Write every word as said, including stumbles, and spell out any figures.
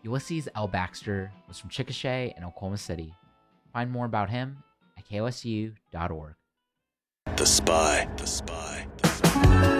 Ulysses L. Baxter was from Chickasha and Oklahoma City. Find more about him at K O S U dot org. The Spy. The Spy.